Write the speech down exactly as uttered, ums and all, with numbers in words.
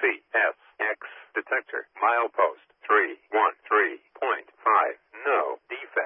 C S X detector. Milepost three one three point five. No defect.